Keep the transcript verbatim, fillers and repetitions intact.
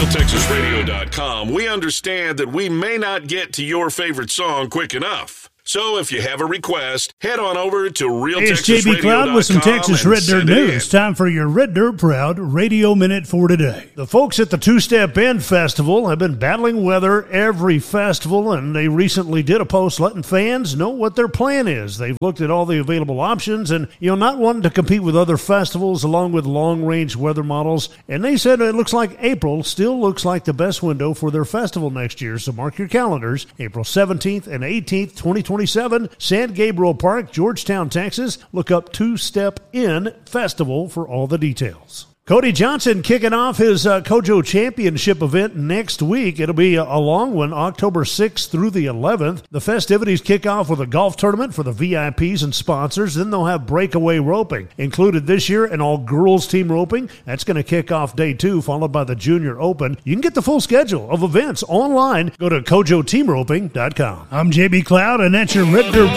Real Texas Radio dot com, we understand that we may not get to your favorite song quick enough. So if you have a request, head on over to Real Hey, it's Texas J B Radio dot com. Cloud with some Texas Red Dirt send it news. in. Time for your Red Dirt Proud Radio Minute for today. The folks at the Two-Step Bend Festival have been battling weather every festival, and they recently did a post letting fans know what their plan is. They've looked at all the available options and, you know, not wanting to compete with other festivals along with long-range weather models. And they said it looks like April still looks like the best window for their festival next year. So mark your calendars. April seventeenth and eighteenth, twenty twenty-seven, San Gabriel Park, Georgetown, Texas. Look up Two-Step In Festival for all the details. Cody Johnson kicking off his uh, Kojo Championship event next week. It'll be a, a long one, October sixth through the eleventh. The festivities kick off with a golf tournament for the V I Ps and sponsors. Then they'll have breakaway roping. Included this year, an all-girls team roping. That's going to kick off day two, followed by the Junior Open. You can get the full schedule of events online. Go to kojo team roping dot com. I'm J B Cloud, and that's your Red Dirt